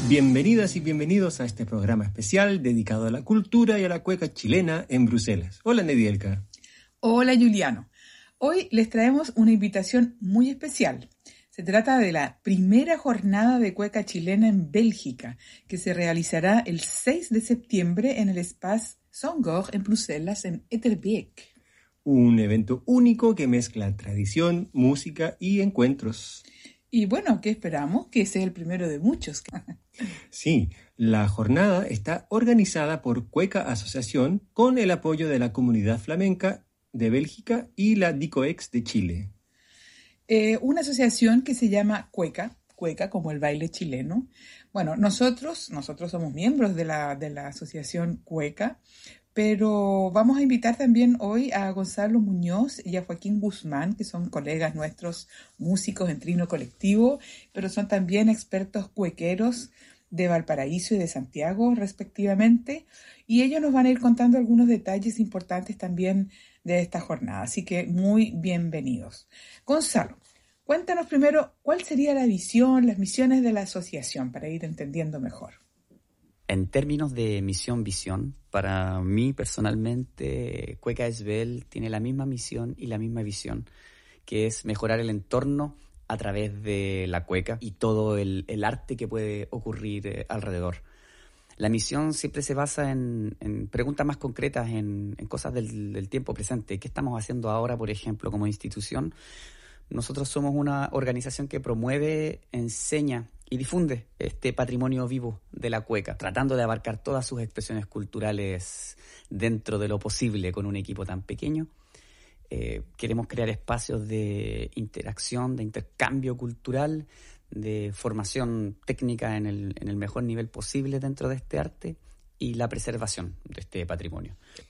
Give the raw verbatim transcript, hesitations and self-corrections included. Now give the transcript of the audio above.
Bienvenidas y bienvenidos a este programa especial dedicado a la cultura y a la cueca chilena en Bruselas. Hola, Nedielka. Hola, Juliano. Hoy les traemos una invitación muy especial. Se trata de la primera jornada de cueca chilena en Bélgica, que se realizará el seis de septiembre en el Espace Songor en Bruselas, en Etterbeek. Un evento único que mezcla tradición, música y encuentros. Y bueno, ¿qué esperamos? Que ese es el primero de muchos. Sí, la jornada está organizada por Cueca Asociación con el apoyo de la Comunidad Flamenca de Bélgica y la DICOEX de Chile. Eh, una asociación que se llama Cueca, Cueca como el baile chileno. Bueno, nosotros, nosotros somos miembros de la, de la asociación Cueca, pero vamos a invitar también hoy a Gonzalo Muñoz y a Joaquín Guzmán, que son colegas nuestros músicos en trino colectivo, pero son también expertos cuequeros de Valparaíso y de Santiago, respectivamente, y ellos nos van a ir contando algunos detalles importantes también de esta jornada, así que muy bienvenidos. Gonzalo, cuéntanos primero cuál sería la visión, las misiones de la asociación, para ir entendiendo mejor. En términos de misión-visión, para mí personalmente, Cueca Esbel tiene la misma misión y la misma visión, que es mejorar el entorno a través de la cueca y todo el, el arte que puede ocurrir eh, alrededor. La misión siempre se basa en, en preguntas más concretas, en, en cosas del, del tiempo presente. ¿Qué estamos haciendo ahora, por ejemplo, como institución? Nosotros somos una organización que promueve, enseña y difunde este patrimonio vivo de la cueca, tratando de abarcar todas sus expresiones culturales dentro de lo posible con un equipo tan pequeño. Eh, queremos crear espacios de interacción, de intercambio cultural, de formación técnica en el, en el mejor nivel posible dentro de este arte y la preservación de este patrimonio.